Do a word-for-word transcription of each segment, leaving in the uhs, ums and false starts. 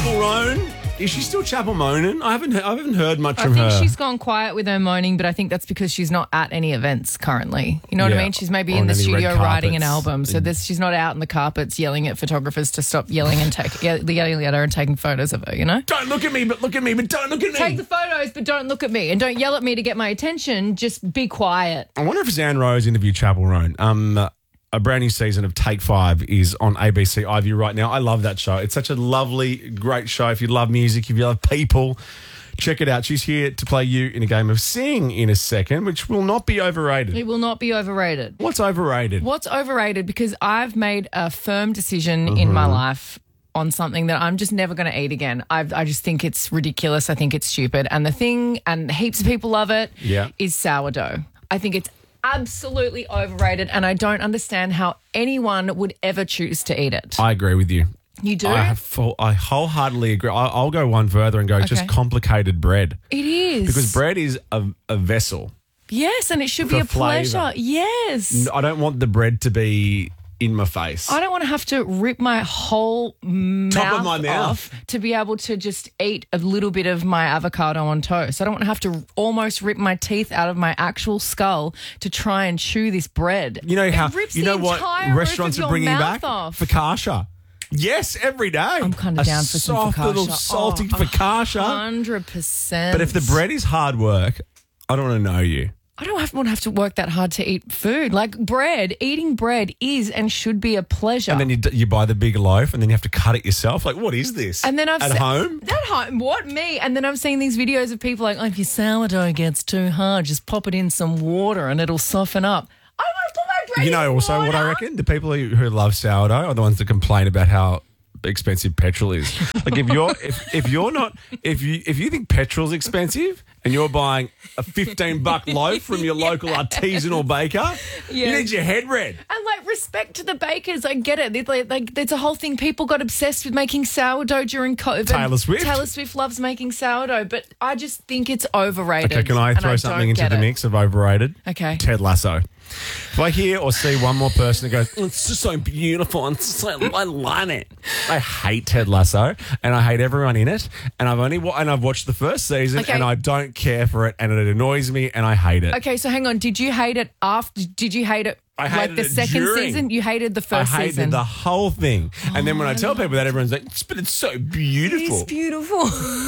Chapel Roan. Is she still Chapel moaning? I haven't. I haven't heard much I from her. think she's gone quiet with her moaning, but I think that's because she's not at any events currently. You know what Yeah, I mean? She's maybe on in the any red studio writing an carpets. album, so this, she's not out in the carpets yelling at photographers to stop yelling and take yelling at her and taking photos of her. You know? Don't look at me, but look at me, but don't look at me. Take the photos, but don't look at me, and don't yell at me to get my attention. Just be quiet. I wonder if Zan Rose interviewed Chapel Roan. Um, a brand new season of Take Five is on A B C iView right now. I love that show. It's such a lovely, great show. If you love music, if you love people, check it out. She's here to play you in a game of Sing in a second, which will not be overrated. It will not be overrated. What's overrated? What's overrated? Because I've made a firm decision in my life on something that I'm just never going to eat again. I I just think it's ridiculous. I think it's stupid. And the thing, and heaps of people love it, Yeah. is sourdough. I think it's absolutely overrated, and I don't understand how anyone would ever choose to eat it. I agree with you. You do? I have full, I wholeheartedly agree. I, I'll go one further and go just Okay. complicated bread. It is. Because bread is a, a vessel. Yes, and it should be For a pleasure. flavour. Yes. I don't want the bread to be in my face. I don't want to have to rip my whole mouth, Top of my mouth. off to be able to just eat a little bit of my avocado on toast. I don't want to have to almost rip my teeth out of my actual skull to try and chew this bread. You know It how rips you the know what entire restaurants roof are of bringing your back mouth off. focaccia. Yes, every day. I'm kind A of down for some soft focaccia. little salty oh, focaccia. Hundred percent. But if the bread is hard work, I don't want to know you. I don't have, want to have to work that hard to eat food. Like bread, eating bread is and should be a pleasure. And then you d- you buy the big loaf, and then you have to cut it yourself. Like, what is this? And then I've at se- home. At home, what me? And then I've seen these videos of people like, oh, if your sourdough gets too hard, just pop it in some water and it'll soften up. I want to put my bread You know, in also water. what I reckon? The people who, who love sourdough are the ones that complain about how expensive petrol is. Like if you're if, if you're not if you if you think petrol's expensive and you're buying a fifteen buck loaf from your local artisanal baker, you Yeah. need your head read. And like respect to the bakers, I get it. It's like, like there's a whole thing. People got obsessed with making sourdough during COVID. Taylor Swift. Taylor Swift loves making sourdough, but I just think it's overrated. Okay, can I and throw don't something into get the it. mix of overrated? Okay. Ted Lasso. If I hear or see one more person that goes, oh, it's just so beautiful and so, I love it. I hate Ted Lasso and I hate everyone in it. And I've only wa- and I've watched the first season Okay. and I don't care for it and it annoys me and I hate it. Okay, so hang on. Did you hate it after? Did you hate it I like hated the it second during. season? You hated the I first hated season. the whole thing. And then when I tell people that, everyone's like, but it's so beautiful. It's beautiful.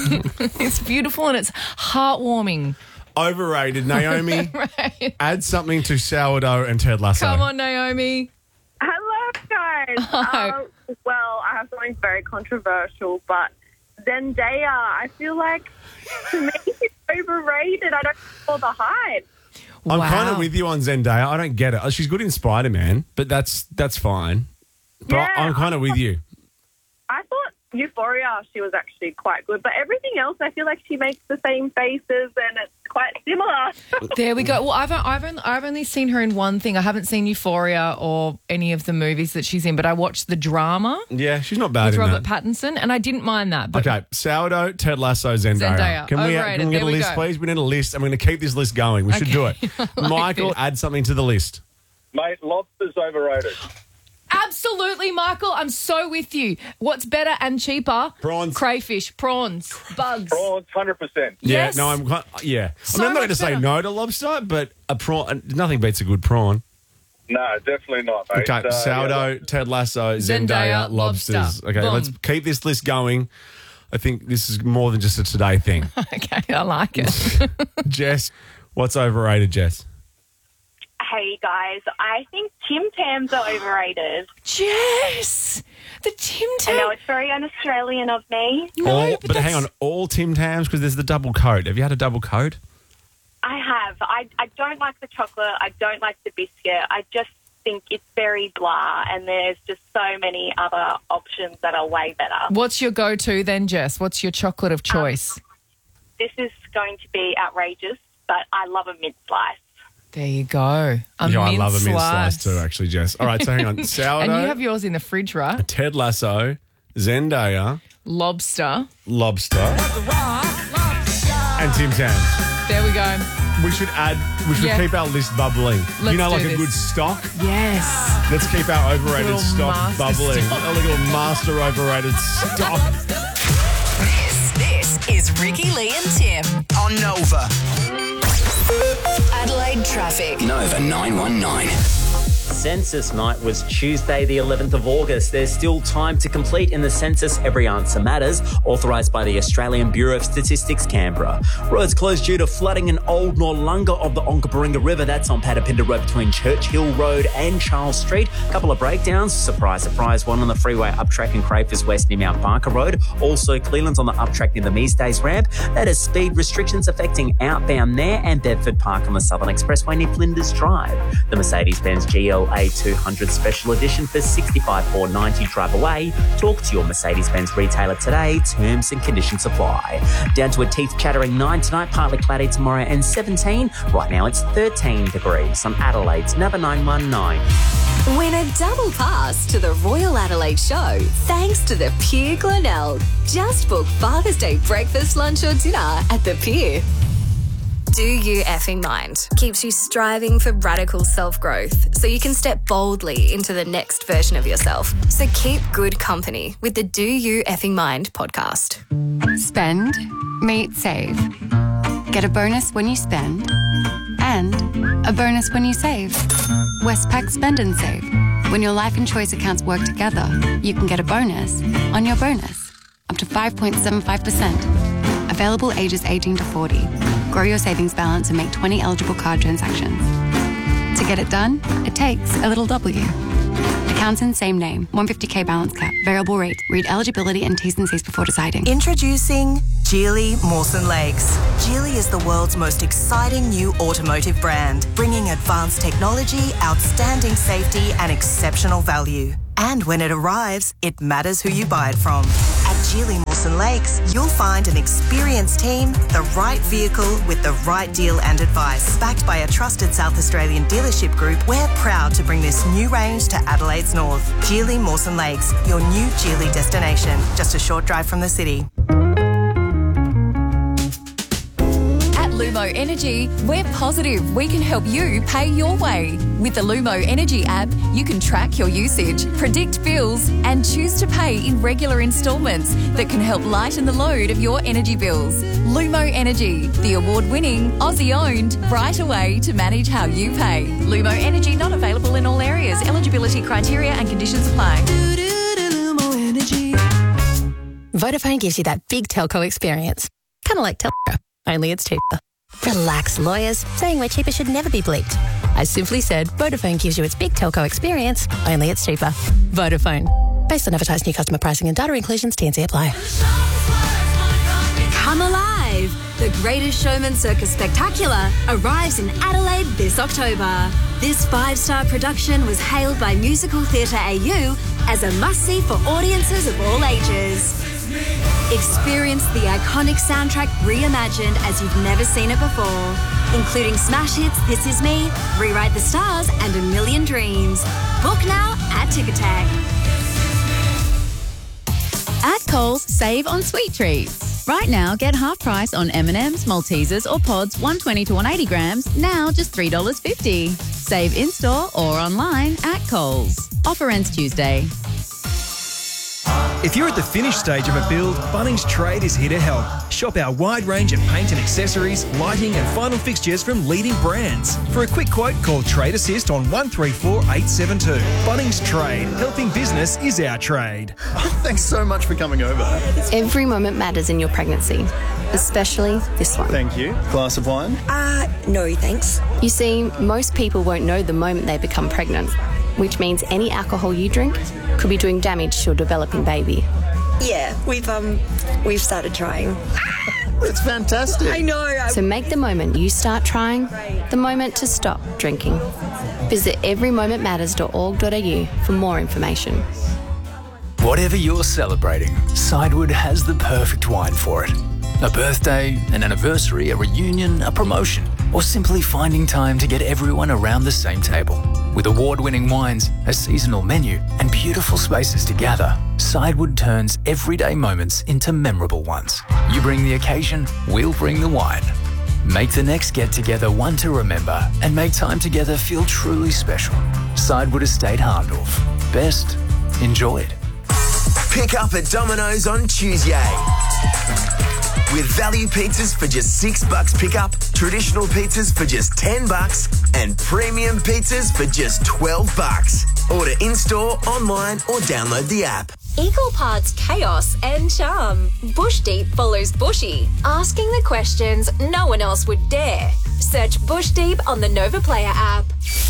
It's beautiful and it's heartwarming. Overrated. Naomi, Right. add something to sourdough and Ted Lasso. Come on, Naomi. Hello, guys. Hi. Um, well, I have something very controversial, but Zendaya, I feel like to me she's overrated. I don't feel the hype. I'm Wow. kind of with you on Zendaya. I don't get it. She's good in Spider-Man, but that's that's fine. But Yeah, I'm kind of with you. I thought Euphoria, she was actually quite good, but everything else, I feel like she makes the same faces and it's quite similar. There we go. Well, I've, I've, only, I've only seen her in one thing. I haven't seen Euphoria or any of the movies that she's in, but I watched the drama Yeah, she's not bad with in Robert that. Pattinson, and I didn't mind that. But Okay, sourdough, Ted Lasso, Zendaya. Zendaya, Can we, overrated. can we get There a we list, go. please? We need a list. I'm going to keep this list going. We should do it. Okay. I like Michael, this. add something to the list. Mate, lobster's overrated. Absolutely, Michael. I'm so with you. What's better and cheaper? Prawns. Crayfish, prawns, bugs. Prawns, one hundred percent. Yes. Yeah, no, I'm quite, yeah. So I mean, I'm not going much to say better. no to lobster, but a prawn, nothing beats a good prawn. No, definitely not, mate. Okay, Uh, sourdough, yeah, Ted Lasso, Zendaya, Zendaya, lobsters. lobster. Okay, Boom. let's keep this list going. I think this is more than just a today thing. Okay, I like it. Jess, what's overrated, Jess? Hey guys, I think Tim Tams are overrated. Jess, the Tim I know Tam. it's very un-Australian of me. No, all, but, but hang that's- on, all Tim Tams because there's the double coat. Have you had a double coat? I have. I, I don't like the chocolate. I don't like the biscuit. I just think it's very blah, and there's just so many other options that are way better. What's your go-to then, Jess? What's your chocolate of choice? This is going to be outrageous, but I love a mint slice. There you go. A yeah, I mint love a mint slice. slice too, actually, Jess. All right, so hang on. Sourdough, And you have yours in the fridge, right? Ted Lasso, Zendaya, Lobster. lobster, and Tim Tams. There we go. We should add, we should Yeah. keep our list bubbling. Let's you know, like do a this. good stock? Yes. Let's keep our overrated Little stock master bubbling. stock. A little master overrated stock. This, this is Ricky, Lee and Tim on Nova. Adelaide traffic. Nova nine one nine. Census night was Tuesday, the eleventh of August. There's still time to complete in the census Every Answer Matters, authorised by the Australian Bureau of Statistics, Canberra. Roads closed due to flooding in Old Noarlunga of the Onkaparinga River. That's on Patapinda Road between Churchill Road and Charles Street. A couple of breakdowns. Surprise, surprise. One on the freeway up track in Crayfors West near Mount Barker Road. Also, Cleland's on the up track near the Measdays ramp. That is speed restrictions affecting outbound there, and Bedford Park on the Southern Expressway near Flinders Drive. The Mercedes-Benz G L A two hundred Special Edition for sixty-five thousand four hundred ninety dollars drive away. Talk to your Mercedes-Benz retailer today. Terms and conditions apply. Down to a teeth-chattering nine tonight, partly cloudy tomorrow and seventeen. Right now it's thirteen degrees on Adelaide's Nova nine one nine. Win a double pass to the Royal Adelaide Show thanks to the Pier Glenelg. Just book Father's Day breakfast, lunch or dinner at the Pier. Do You Effing Mind keeps you striving for radical self-growth so you can step boldly into the next version of yourself. So keep good company with the Do You Effing Mind podcast. Spend, meet, save. Get a bonus when you spend and a bonus when you save. Westpac Spend and Save. When your life and choice accounts work together, you can get a bonus on your bonus, up to five point seven five percent. Available ages eighteen to forty. Grow your savings balance and make twenty eligible card transactions. To get it done, it takes a little W. Accounts in same name, one hundred fifty thousand balance cap, variable rate. Read eligibility and T's and C's before deciding. Introducing Geely Mawson Lakes. Geely is the world's most exciting new automotive brand, bringing advanced technology, outstanding safety and exceptional value. And when it arrives, it matters who you buy it from. At Geely Mawson Lakes, you'll find an experienced team, the right vehicle with the right deal and advice. Backed by a trusted South Australian dealership group, we're proud to bring this new range to Adelaide's north. Geely Mawson Lakes, your new Geely destination, just a short drive from the city. Lumo Energy, we're positive we can help you pay your way. With the Lumo Energy app, you can track your usage, predict bills, and choose to pay in regular instalments that can help lighten the load of your energy bills. Lumo Energy, the award-winning, Aussie-owned, right away to manage how you pay. Lumo Energy not available in all areas. Eligibility criteria and conditions apply. Vodafone gives you that big telco experience. Kind of like Telco, only it's cheaper. Relax, lawyers. Saying we're cheaper should never be bleeped. I simply said Vodafone gives you its big telco experience, only it's cheaper. Vodafone. Based on advertised new customer pricing and data inclusions, T and C apply. Come alive! The Greatest Showman Circus Spectacular arrives in Adelaide this October. This five-star production was hailed by Musical Theatre A U as a must-see for audiences of all ages. Experience the iconic soundtrack reimagined as you've never seen it before, including smash hits This Is Me, Rewrite the Stars, and A Million Dreams. Book now at Ticketek. At Coles, save on sweet treats. Right now, get half price on M and M's, Maltesers or Pods one twenty to one eighty grams, now just three dollars fifty. Save in-store or online at Coles. Offer ends Tuesday. If you're at the finished stage of a build, Bunnings Trade is here to help. Shop our wide range of paint and accessories, lighting and final fixtures from leading brands. For a quick quote, call Trade Assist on one three four eight seven two. Bunnings Trade. Helping business is our trade. Oh, thanks so much for coming over. Every moment matters in your pregnancy, especially this one. Thank you. Glass of wine? Uh, no thanks. You see, most people won't know the moment they become pregnant, which means any alcohol you drink could be doing damage to your developing baby. Yeah, we've um we've started trying. That's fantastic. I know. I... So make the moment you start trying the moment to stop drinking. Visit every moment matters dot org dot a u for more information. Whatever you're celebrating, Sidewood has the perfect wine for it. A birthday, an anniversary, a reunion, a promotion, or simply finding time to get everyone around the same table. With award-winning wines, a seasonal menu, and beautiful spaces to gather, Sidewood turns everyday moments into memorable ones. You bring the occasion, we'll bring the wine. Make the next get-together one to remember and make time together feel truly special. Sidewood Estate Hahndorf. Best enjoyed. Pick up at Domino's on Tuesday. With value pizzas for just six bucks pickup, traditional pizzas for just ten bucks, and premium pizzas for just twelve bucks. Order in-store, online, or download the app. Equal parts chaos and charm. Bush Deep follows Bushy, asking the questions no one else would dare. Search Bush Deep on the Nova Player app.